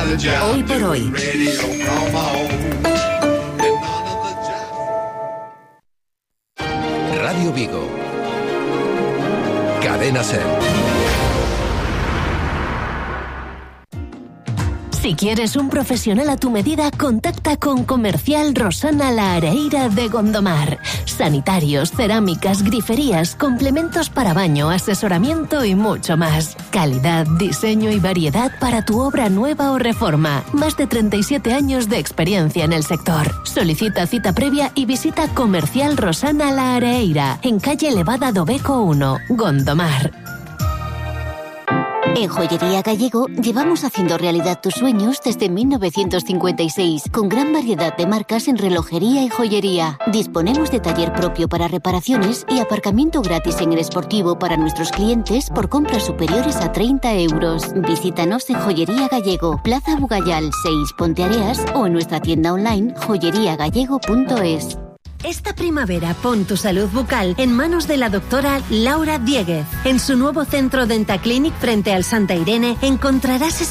Hoy por hoy. Radio Vigo. Cadena SER. Si quieres un profesional a tu medida, contacta con Comercial Rosana La Areira de Gondomar. Sanitarios, cerámicas, griferías, complementos para baño, asesoramiento y mucho más. Calidad, diseño y variedad para tu obra nueva o reforma. Más de 37 años de experiencia en el sector. Solicita cita previa y visita Comercial Rosana La Areira, en calle Levada do Beco 1, Gondomar. En Joyería Gallego llevamos haciendo realidad tus sueños desde 1956, con gran variedad de marcas en relojería y joyería. Disponemos de taller propio para reparaciones y aparcamiento gratis en el Esportivo para nuestros clientes por compras superiores a 30 euros. Visítanos en Joyería Gallego, Plaza Bugallal 6, Ponteareas, o en nuestra tienda online joyeriagallego.es. Esta primavera pon tu salud bucal en manos de la doctora Laura Dieguez. En su nuevo centro Dentaclinic frente al Santa Irene encontrarás